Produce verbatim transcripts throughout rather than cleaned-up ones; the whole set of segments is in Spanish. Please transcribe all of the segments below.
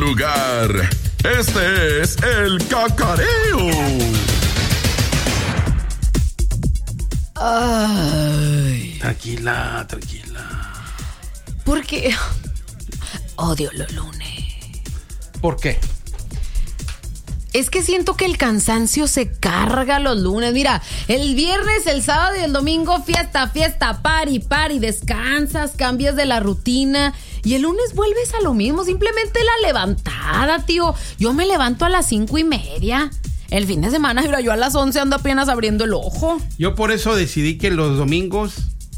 lugar. Este es el Cacareo. Ay. Tranquila, tranquila. Porque odio los lunes. ¿Por qué? Es que siento que el cansancio se carga los lunes. Mira, el viernes, el sábado y el domingo, fiesta, fiesta, party, party, descansas, cambias de la rutina. Y el lunes vuelves a lo mismo, simplemente la levantada, tío. Yo me levanto a las cinco y media. El fin de semana, mira, yo a las once ando apenas abriendo el ojo. Yo por eso decidí que los domingos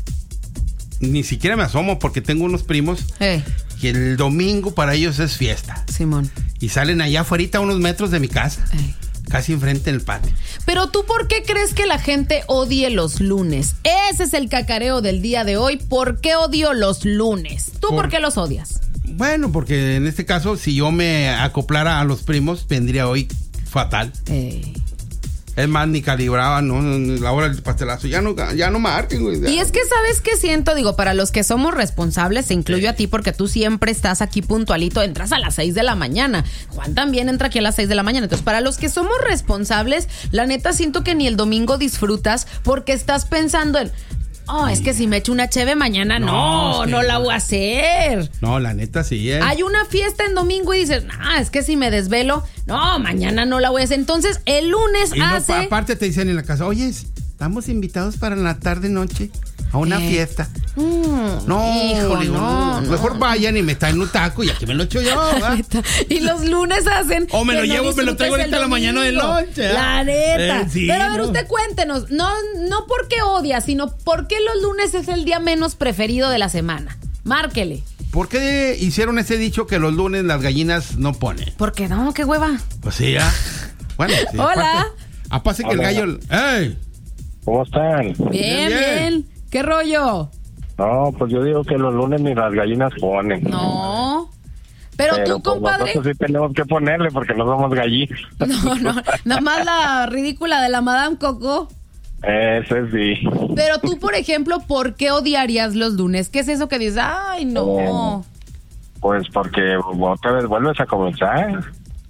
ni siquiera me asomo, porque tengo unos primos Eh, que el domingo para ellos es fiesta. Simón. Y salen allá afuera a unos metros de mi casa, Eh. casi enfrente del patio. Pero tú, ¿por qué crees que la gente odie los lunes? Ese es el cacareo del día de hoy. ¿Por qué odio los lunes? ¿Tú por, Por- qué los odias? Bueno, porque en este caso, si yo me acoplara a los primos, vendría hoy fatal. Eh. Es más, ni calibraba, ¿no? La hora del pastelazo. Ya no, ya no marquen, güey. Y es que, ¿sabes qué siento? Digo, para los que somos responsables, te incluyo a ti porque tú siempre estás aquí puntualito, entras a las seis de la mañana. Juan también entra aquí a las seis de la mañana. Entonces, para los que somos responsables, la neta siento que ni el domingo disfrutas porque estás pensando en, oh, es que si me echo una cheve mañana, no, No, no, es que la no. voy a hacer. No, la neta sí, ¿eh? Hay una fiesta en domingo y dices, ah, es que si me desvelo, no, mañana no la voy a hacer. Entonces, el lunes Y no, hace... pa- aparte te dicen en la casa, oye, estamos invitados para la tarde-noche a una Eh. fiesta. Mm, No, hijo, digo, no, no. mejor vayan y me traen un taco y aquí me lo echo yo, ¿verdad? Neta. Y los lunes hacen. O me que lo no llevo, me lo traigo disfrutes ahorita el a la mañana de domingo. lonche, ¿eh? La neta. Eh, sí, Pero a ver, no. usted cuéntenos. No, no porque odia, sino porque los lunes es el día menos preferido de la semana. Márquele. ¿Por qué hicieron ese dicho que los lunes las gallinas no ponen? Porque no, qué hueva. Pues sí, ¿ah? Bueno, sí. Hola. Aparte, aparte que el Hola. gallo... ¡Ey! ¿Cómo están? Bien, bien, bien. ¿Qué rollo? No, pues yo digo que los lunes ni las gallinas ponen. No. Pero, tú, pues, compadre. nosotros sí tenemos que ponerle porque no somos gallinas. No, no. Nada más la ridícula de la Madame Coco. Ese sí. Pero tú, por ejemplo, ¿por qué odiarías los lunes? ¿Qué es eso que dices? Ay, no. Pues porque otra vez vuelves a comenzar.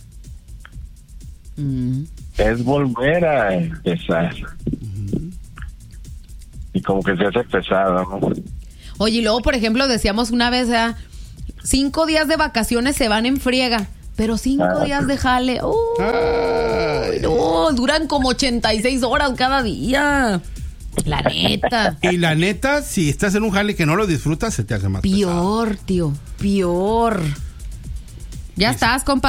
Mm. Es volver a empezar. Y como que se hace pesado, ¿no? Oye, y luego, por ejemplo, decíamos una vez, ¿eh? cinco días de vacaciones se van en friega, pero cinco Ah. días de jale, ¡uy! Ay. No, duran como ochenta y seis horas cada día. La neta. Y la neta, si estás en un jale que no lo disfrutas, se te hace más pesado. Peor, tío, peor. Ya estás, compa.